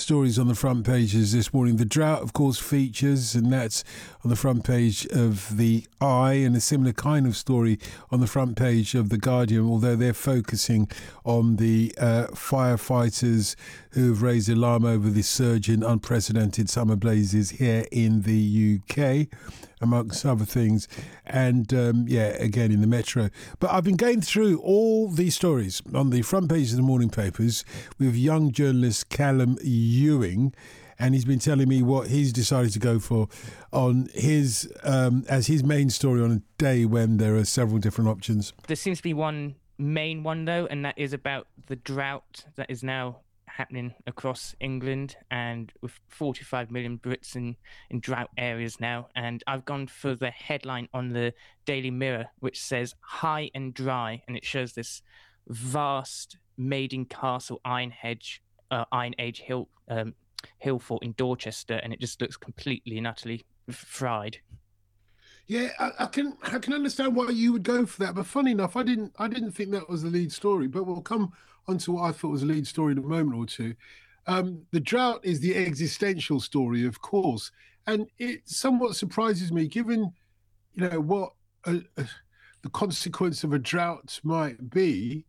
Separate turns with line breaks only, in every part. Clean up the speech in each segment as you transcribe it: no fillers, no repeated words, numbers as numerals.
stories on the front pages this morning. The drought, of course, features, and that's on the front page of The Eye, and a similar kind of story on the front page of The Guardian, although they're focusing on the firefighters who have raised alarm over the surge in unprecedented summer blazes here in the UK, amongst other things, and again in the Metro. But I've been going through all these stories on the front page of the morning papers with young journalist Callum Ewing, and he's been telling me what he's decided to go for on his as his main story on a day when there are several different options.
There seems to be one main one though, and that is about the drought that is now happening across England, and with 45 million Brits in drought areas now. And I've gone for the headline on the Daily Mirror, which says high and dry, and it shows this vast Maiden Castle Iron Age hill fort in Dorchester, and it just looks completely and utterly fried.
Yeah, I can understand why you would go for that, but funny enough, I didn't think that was the lead story. But we'll come on to what I thought was the lead story in a moment or two. The drought is the existential story, of course, and it somewhat surprises me, given what the consequence of a drought might be.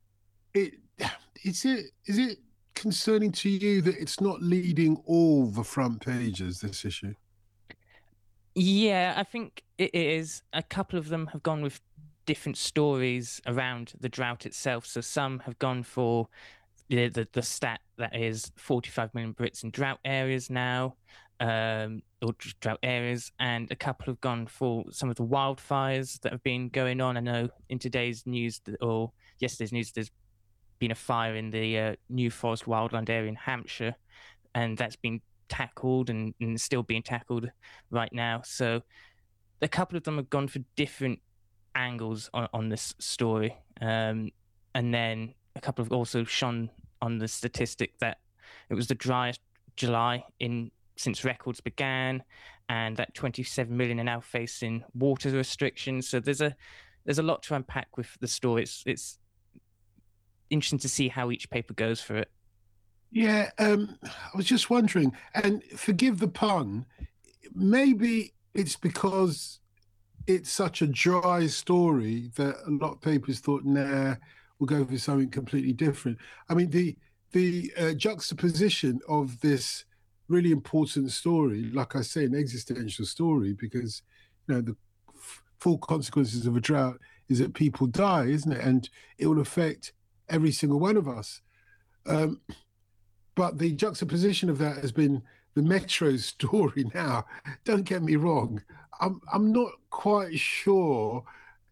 Is it concerning to you that it's not leading all the front pages, this issue?
Yeah, I think it is. A couple of them have gone with different stories around the drought itself. So some have gone for the stat that is 45 million Brits in drought areas now, or drought areas, and a couple have gone for some of the wildfires that have been going on. I know in today's news or yesterday's news, there's been a fire in the New Forest wildland area in Hampshire, and that's been tackled and still being tackled right now. So a couple of them have gone for different angles on this story, and then a couple have also shone on the statistic that it was the driest July since records began, and that 27 million are now facing water restrictions. So there's a lot to unpack with the story. It's interesting to see how each paper goes for it.
Yeah, I was just wondering, and forgive the pun, maybe it's because it's such a dry story that a lot of papers thought, nah, we'll go for something completely different. I mean, the juxtaposition of this really important story, like I say, an existential story, because the full consequences of a drought is that people die, isn't it? And it will affect every single one of us. But the juxtaposition of that has been the Metro story now. Don't get me wrong. I'm not quite sure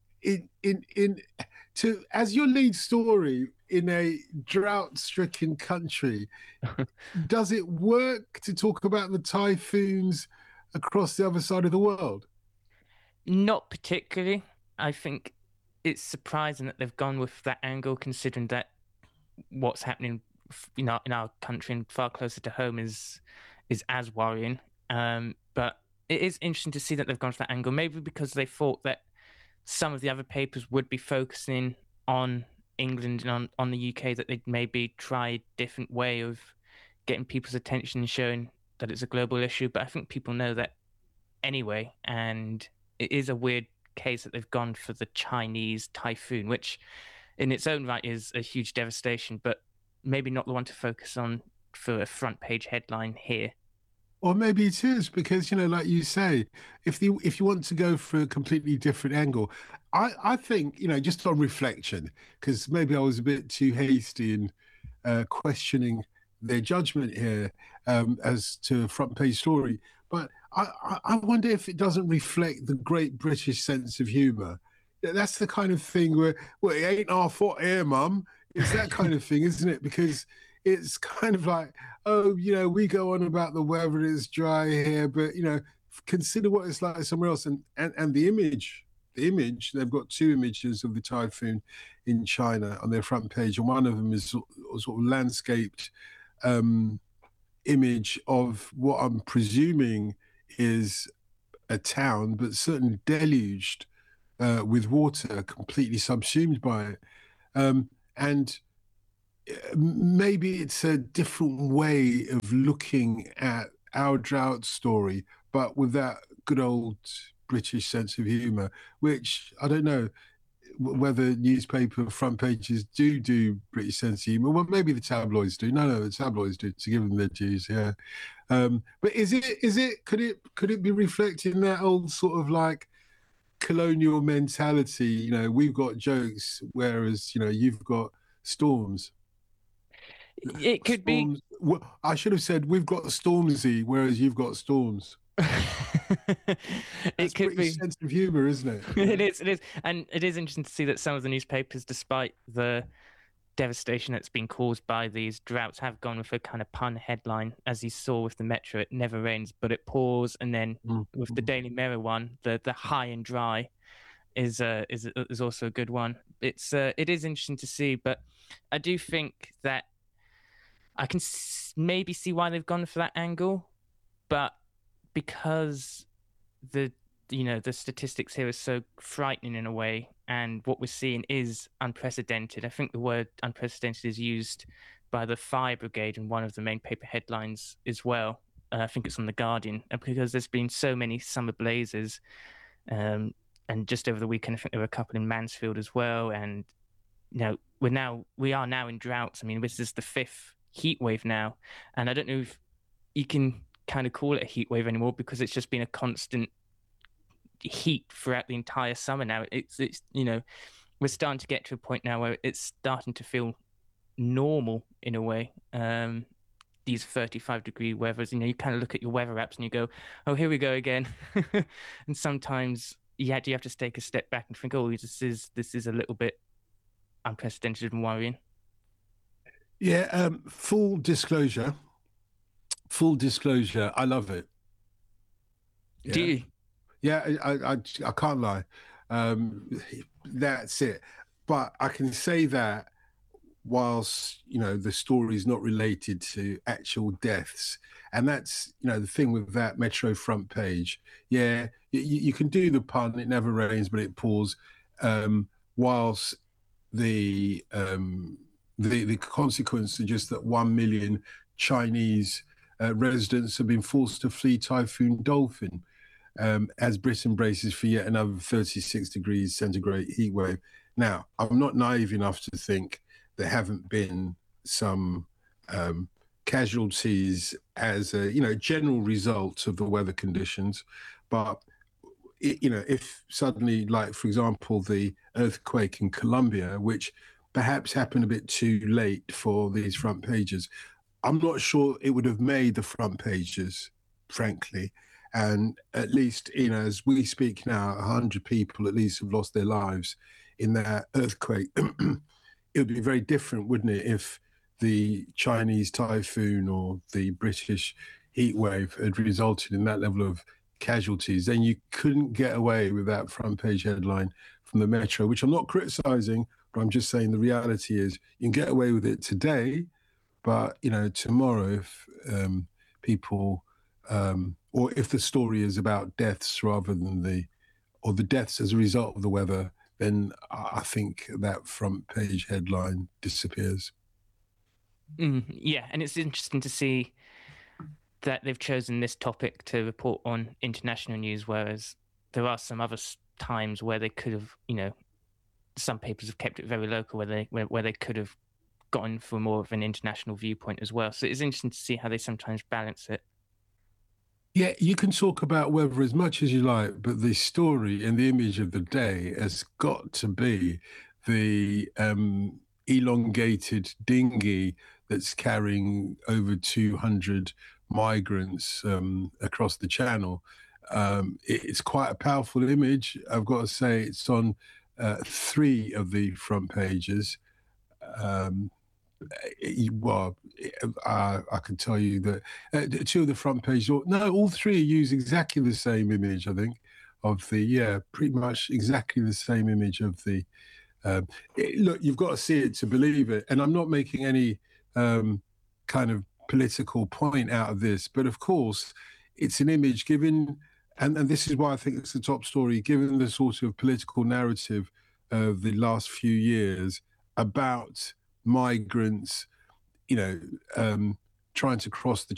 as your lead story in a drought-stricken country, does it work to talk about the typhoons across the other side of the world?
Not particularly. I think it's surprising that they've gone with that angle, considering that what's happening in our country and far closer to home is as worrying. But it is interesting to see that they've gone for that angle, maybe because they thought that some of the other papers would be focusing on England and on the UK, that they'd maybe try a different way of getting people's attention and showing that it's a global issue. But I think people know that anyway, and it is a weird case that they've gone for the Chinese typhoon, which in its own right is a huge devastation, but maybe not the one to focus on for a front page headline here.
Or maybe it is because, like you say, if you want to go for a completely different angle, I think, just on reflection, because maybe I was a bit too hasty in questioning their judgment here as to a front page story. But I wonder if it doesn't reflect the great British sense of humour. That's the kind of thing where, well, it ain't our fault here, mum. It's that kind of thing, isn't it? Because it's kind of like, oh, we go on about the weather is dry here, but, consider what it's like somewhere else. And the image, they've got two images of the typhoon in China on their front page. And one of them is sort of landscaped image of what I'm presuming is a town, but certainly deluged with water, completely subsumed by it. And maybe it's a different way of looking at our drought story, but with that good old British sense of humour, which I don't know whether newspaper front pages do British sense of humour. Well, maybe the tabloids do. No, the tabloids do, to give them their dues. Yeah, but could it be reflecting that old sort of like colonial mentality? We've got jokes, whereas you've got storms.
It could be.
Storms. I should have said we've got Stormzy, whereas you've got storms.
It
That's
could
pretty
be.
sense of humour, isn't it?
It is, and it is interesting to see that some of the newspapers, despite the devastation that's been caused by these droughts, have gone with a kind of pun headline, as you saw with the Metro. It never rains, but it pours, and then with the
Mm.
Daily Mirror one, the high and dry is also a good one. It is interesting to see, but I do think that I can maybe see why they've gone for that angle, but because the the statistics here are so frightening in a way, and what we're seeing is unprecedented. I think the word unprecedented is used by the fire brigade in one of the main paper headlines as well. I think it's on the Guardian, because there's been so many summer blazes, um, and just over the weekend I think there were a couple in Mansfield as well. And we are now in droughts. I mean, this is the fifth heat wave now, and I don't know if you can kind of call it a heat wave anymore, because it's just been a constant heat throughout the entire summer now. It's we're starting to get to a point now where it's starting to feel normal in a way. These 35-degree weathers, you kind of look at your weather apps and you go, oh, here we go again. And sometimes you have to take a step back and think, oh, this is a little bit unprecedented and worrying.
Yeah. Full disclosure, I love it.
Do
Yeah.
you?
Yeah, I can't lie. Um, that's it. But I can say that whilst the story is not related to actual deaths, and that's the thing with that Metro front page. Yeah, you can do the pun. It never rains, but it pours. Whilst the the consequence is just that 1 million Chinese residents have been forced to flee Typhoon Dolphin, as Britain braces for yet another 36 degrees centigrade heat wave. Now, I'm not naive enough to think there haven't been some casualties as a general result of the weather conditions, but if suddenly, like for example, the earthquake in Colombia, which perhaps happened a bit too late for these front pages, I'm not sure it would have made the front pages, frankly. And at least, as we speak now, 100 people at least have lost their lives in that earthquake. It would be very different, wouldn't it, if the Chinese typhoon or the British heat wave had resulted in that level of casualties? Then you couldn't get away with that front page headline from the Metro, which I'm not criticizing, but I'm just saying the reality is you can get away with it today, but tomorrow, if people or if the story is about deaths rather than the deaths as a result of the weather, then I think that front page headline disappears.
Yeah, and it's interesting to see that they've chosen this topic to report on international news, whereas there are some other times where they could have, some papers have kept it very local, where they could have gotten for more of an international viewpoint as well. So it's interesting to see how they sometimes balance it.
Yeah, you can talk about weather as much as you like, but the story and the image of the day has got to be the elongated dinghy that's carrying over 200 migrants across the channel. It's quite a powerful image. I've got to say, it's on three of the front pages. Um, well, I can tell you that two of the front pages, no, all three use exactly the same image, I think, of pretty much exactly the same image of the. Look, you've got to see it to believe it. And I'm not making any kind of political point out of this, but of course, it's an image given, and this is why I think it's the top story, given the sort of political narrative of the last few years about migrants, you know, trying to cross the